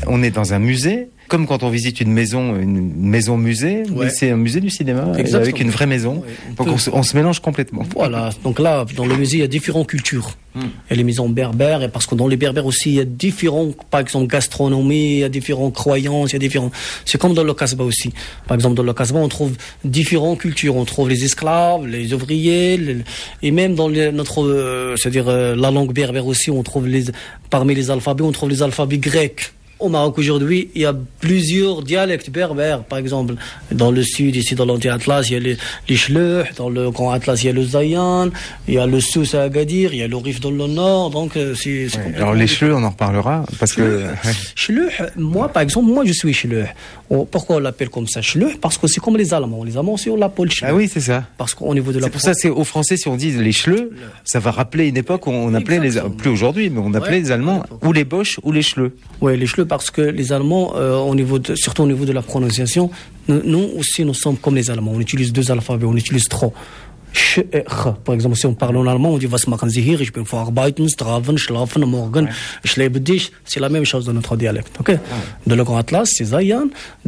on est dans un musée, comme quand on visite une maison musée, mais c'est un musée du cinéma, avec une vraie maison. Donc on se mélange complètement. Voilà, donc là, dans le musée, il y a différentes cultures. Il y a les maisons berbères, et parce que dans les berbères aussi, il y a différentes, par exemple, gastronomie, il y a différentes croyances, il y a différents... C'est comme dans le Casbah aussi. Par exemple, dans le Casbah, on trouve différentes cultures. On trouve les esclaves, les ouvriers, et même dans c'est-à-dire la langue berbère aussi, on trouve parmi les alphabets, on trouve les alphabets grecs. Au Maroc aujourd'hui, il y a plusieurs dialectes berbères. Par exemple, dans le sud, ici dans l'Anti-Atlas, il y a les Chleuh, dans le Grand Atlas, il y a le Zayan, il y a le Souss à Agadir, il y a le Rif dans le nord, donc c'est alors les Chleuh, on en reparlera, parce que... Chleuh, moi par exemple, je suis Chleuh. Pourquoi on l'appelle comme ça Chleuh? Parce que c'est comme les Allemands. Les Allemands, on l'appelle Chleuh. Ah oui, c'est ça. Parce qu'au niveau de la... C'est pour ça, aux Français, si on dit les Chleuh, ça va rappeler une époque où on appelait plus aujourd'hui, mais on appelait les Allemands ou les Boches ou les Chleuh. Oui, les Chleuh, parce que les Allemands, surtout au niveau de la prononciation, nous aussi, nous sommes comme les Allemands. On utilise 2 alphabets, on utilise 3. Ch et Ch. Par exemple, si on parle en allemand, on dit was machen Sie hier? Ich bin vorarbeiten, strafen, schlafen, morgen, ich lebe dich. C'est la même chose dans notre dialecte. Okay? De le Grand Atlas, c'est Zayan.